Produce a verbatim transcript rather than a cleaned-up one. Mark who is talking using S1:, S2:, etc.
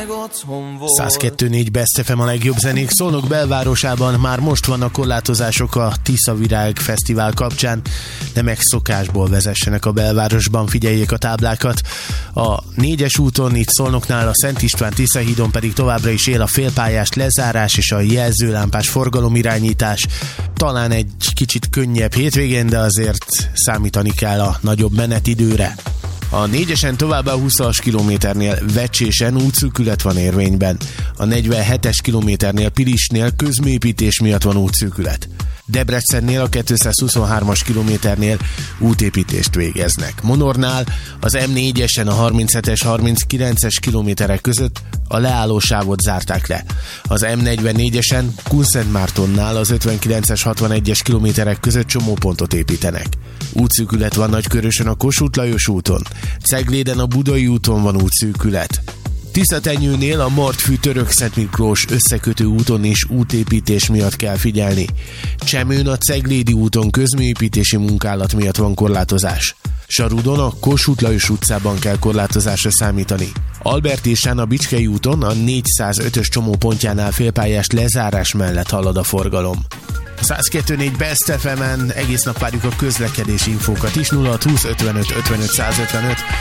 S1: száz kettő négy Best ef em a legjobb zenék. Szolnok belvárosában már most vannak korlátozások a Tiszavirág Fesztivál kapcsán. Ne megszokásból vezessenek a belvárosban, figyeljék a táblákat. A négyes úton itt Szolnoknál, a Szent István Tiszahídon pedig továbbra is él a félpályás lezárás és a jelzőlámpás forgalomirányítás. Talán egy kicsit könnyebb hétvégén, de azért számítani kell a nagyobb menetidőre. A négyesen továbbá a húszas kilométernél Vecsésen útszűkület van érvényben. A negyvenhetes kilométernél Pilisnél közműépítés miatt van útszűkület. Debrecennél a kétszázhuszonhármas kilométernél útépítést végeznek. Monornál az em négyesen a harminchetes harminckilences kilométerek között a leállósávot zárták le. Az em negyvennégyesen Kunszentmártonnál az ötvenkilences hatvanegyes kilométerek között csomópontot építenek. Útszűkület van Nagykörösön a Kossuth Lajos úton. Cegléden a Budai úton van útszűkület. Tiszatenyőnél a Martfű Török-Szent Miklós összekötő úton is útépítés miatt kell figyelni. Csemőn a Ceglédi úton közműépítési munkálat miatt van korlátozás. Sarudon a Kossuth Lajos utcában kell korlátozásra számítani. Albertésán a Bicskei úton a négyszázötös csomópontjánál félpályás lezárás mellett halad a forgalom. száz kettő négy Best ef emen egész nap várjuk a közlekedési infókat is. Nulla hat húsz ötvenöt ötvenöt százötvenöt